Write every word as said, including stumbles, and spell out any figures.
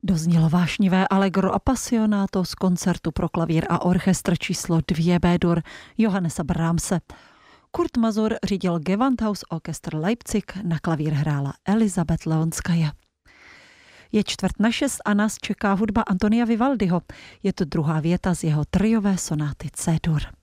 Doznělo vášnivé Allegro Appassionato z koncertu pro klavír a orchestr číslo dvě B-dur Johannesa Brahmse. Kurt Mazur řídil Gewandhaus Orchester Leipzig, na klavír hrála Elizabeth Leonskaja. Je čtvrt na šest a nás čeká hudba Antonia Vivaldiho. Je to druhá věta z jeho triové sonáty C-dur.